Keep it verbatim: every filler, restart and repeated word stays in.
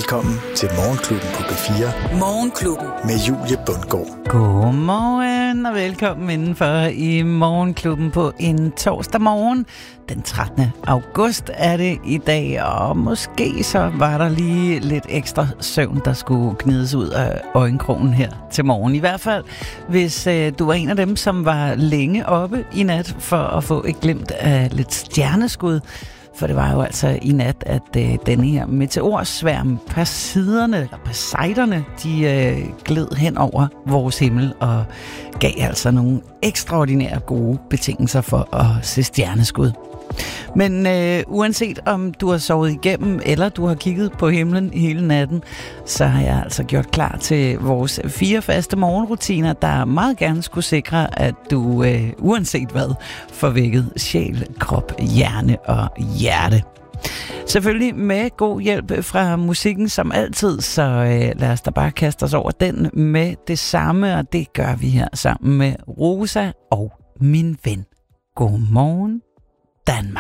Velkommen til Morgenklubben på B fire. Morgenklubben. Med Julie Bundgaard. Godmorgen og velkommen indenfor i Morgenklubben på en torsdag morgen. Den trettende august er det i dag, og måske så var der lige lidt ekstra søvn, der skulle gnides ud af øjenkrogen her til morgen. I hvert fald, hvis øh, du var en af dem, som var længe oppe i nat for at få et glimt af lidt stjerneskud. For det var jo altså i nat, at øh, denne her meteorsværm, Perseiderne, eller Perseiderne, de øh, gled hen over vores himmel og gav altså nogle ekstraordinære gode betingelser for at se stjerneskud. Men øh, uanset om du har sovet igennem, eller du har kigget på himlen hele natten, så har jeg altså gjort klar til vores fire faste morgenrutiner, der meget gerne skulle sikre, at du øh, uanset hvad får vækket sjæl, krop, hjerne og hjerte. Selvfølgelig med god hjælp fra musikken som altid, så øh, lad os da bare kaste os over den med det samme, og det gør vi her sammen med Rosa og min ven. Godmorgen, Danmark.